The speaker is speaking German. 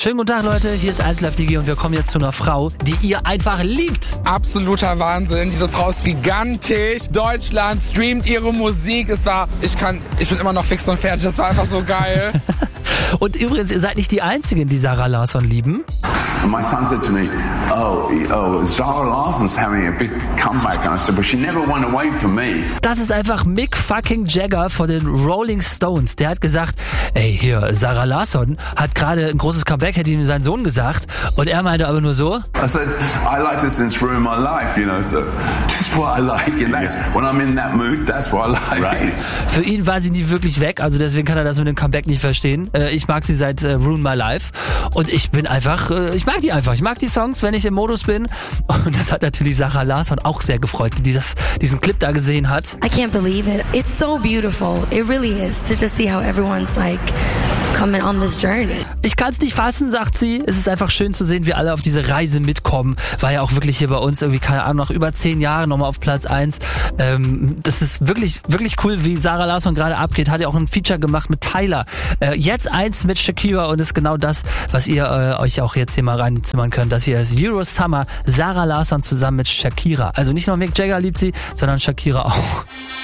Schönen guten Tag, Leute. Hier ist 1Live Digi und wir kommen jetzt zu einer Frau, die ihr einfach liebt. Absoluter Wahnsinn. Diese Frau ist gigantisch. Deutschland streamt ihre Musik. Ich bin immer noch fix und fertig. Das war einfach so geil. Und übrigens, ihr seid nicht die Einzigen, die Zara Larsson lieben. And my son said to me, oh, Zara Larsson's having a big comeback. And I said, but she never went away from me. Das ist einfach Mick fucking Jagger von den Rolling Stones. Der hat gesagt, ey, hier, Zara Larsson hat gerade ein großes Comeback, hätte ihm sein Sohn gesagt. Und er meinte aber nur so. I said, I like this since through my life, you know, so this is what I like. And that's, when I'm in that mood, that's what I like. Right. Für ihn war sie nie wirklich weg, also deswegen kann er das mit dem Comeback nicht verstehen. Ich mag sie seit Ruin My Life und ich bin einfach, ich mag die einfach. Ich mag die Songs, wenn ich im Modus bin. Und das hat natürlich Zara Larsson auch sehr gefreut, die diesen Clip da gesehen hat. I can't believe it. It's so beautiful. It really is. To just see how everyone's like coming on this journey. Ich kann es nicht fassen, sagt sie. Es ist einfach schön zu sehen, wie alle auf diese Reise mitkommen. War ja auch wirklich hier bei uns irgendwie, keine Ahnung, nach über 10 Jahren nochmal auf Platz 1. Das ist wirklich, wirklich cool, wie Zara Larsson gerade abgeht. Hat ja auch ein Feature gemacht mit Tyler. Jetzt eins mit Shakira und ist genau das, was ihr euch auch jetzt hier mal reinzimmern könnt. Das hier ist Euro Summer, Zara Larsson zusammen mit Shakira. Also nicht nur Mick Jagger liebt sie, sondern Shakira auch.